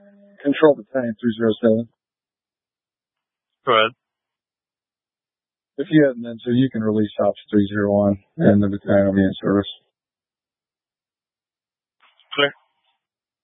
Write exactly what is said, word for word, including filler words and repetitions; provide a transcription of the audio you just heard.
Control Battalion three zero seven. Go ahead. If you have an answer, you can release Ops three zero one, and the battalion will be in service.